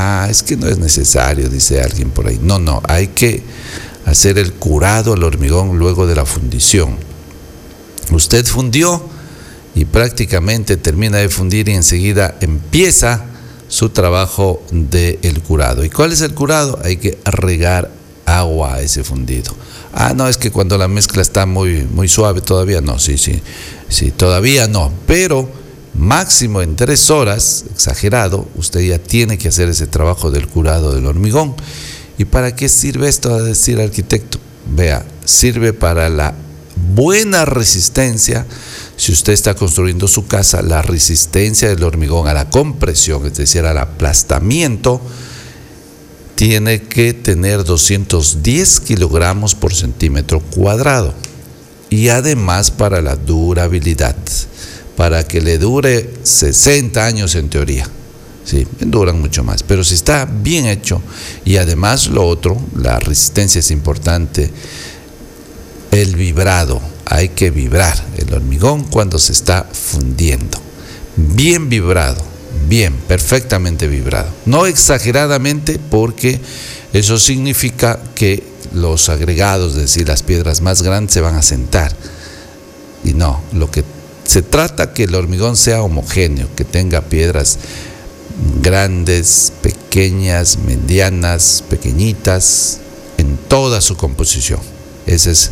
Es que no es necesario, dice alguien por ahí. No, hay que hacer el curado al hormigón luego de la fundición. Usted fundió y prácticamente termina de fundir y enseguida empieza su trabajo del curado. ¿Y cuál es el curado? Hay que regar agua a ese fundido. No, es que cuando la mezcla está muy suave todavía no, sí, todavía no, pero máximo en 3 horas, exagerado, usted ya tiene que hacer ese trabajo del curado del hormigón. ¿Y para qué sirve esto? A decir arquitecto, vea, sirve para la buena resistencia. Si usted está construyendo su casa, la resistencia del hormigón a la compresión, es decir, al aplastamiento, tiene que tener 210 kilogramos por centímetro cuadrado. Y además para la durabilidad, para que le dure 60 años en teoría. Sí, duran mucho más, pero si está bien hecho, y además lo otro, la resistencia es importante, el vibrado, hay que vibrar el hormigón cuando se está fundiendo, bien vibrado, bien, perfectamente vibrado, no exageradamente, porque eso significa que los agregados, es decir, las piedras más grandes se van a sentar, y no, lo que se trata que el hormigón sea homogéneo, que tenga piedras grandes, pequeñas, medianas, pequeñitas, en toda su composición. Ese es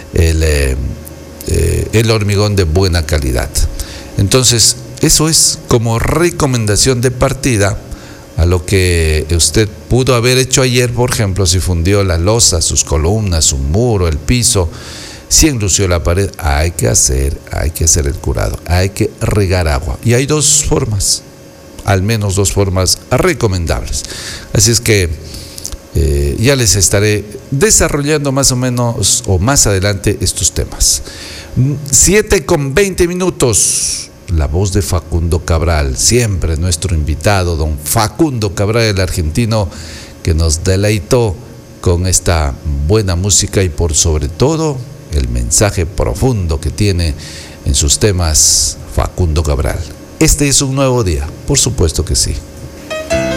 el hormigón de buena calidad. Entonces, eso es como recomendación de partida a lo que usted pudo haber hecho ayer, por ejemplo, si fundió la losa, sus columnas, su muro, el piso, si enlució la pared, hay que hacer el curado, hay que regar agua. Y hay 2 formas, al menos 2 formas recomendables. Así es que ya les estaré desarrollando más o menos o más adelante estos temas. 7:20. La voz de Facundo Cabral, siempre nuestro invitado, don Facundo Cabral, el argentino que nos deleitó con esta buena música y por sobre todo el mensaje profundo que tiene en sus temas Facundo Cabral. Este es un nuevo día, por supuesto que sí.